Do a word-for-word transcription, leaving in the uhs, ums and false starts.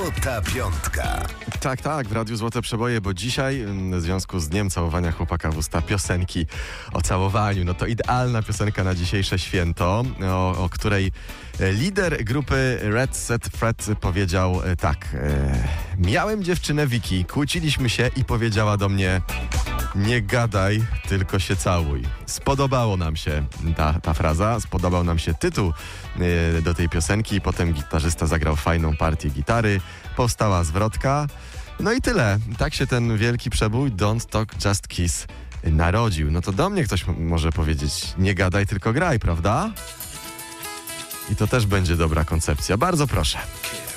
Złota piątka. Tak, tak, w Radiu Złote Przeboje, bo dzisiaj w związku z Dniem Całowania Chłopaka w Usta piosenki o całowaniu. No to idealna piosenka na dzisiejsze święto, o, o której lider grupy Red Set Fred powiedział tak. E, miałem dziewczynę Wiki, kłóciliśmy się i powiedziała do mnie: nie gadaj, tylko się całuj. Spodobało nam się ta, ta fraza, spodobał nam się tytuł e, do tej piosenki i potem gitarzysta zagrał fajną partię gitary, powstała zwrotka. No i tyle. Tak się ten wielki przebój Don't Talk Just Kiss narodził. No to do mnie ktoś m- może powiedzieć: nie gadaj, tylko graj, prawda? I to też będzie dobra koncepcja. Bardzo proszę.